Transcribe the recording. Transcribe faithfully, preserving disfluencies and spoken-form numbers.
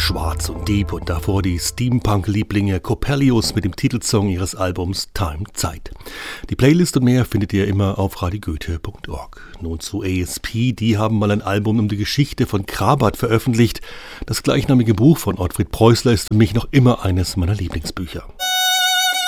schwarz und deep und davor die Steampunk-Lieblinge Coppelius mit dem Titelsong ihres Albums Time Zeit. Die Playlist und mehr findet ihr immer auf radio goethe punkt org. Nun zu A S P, die haben mal ein Album um die Geschichte von Krabat veröffentlicht. Das gleichnamige Buch von Ottfried Preußler ist für mich noch immer eines meiner Lieblingsbücher.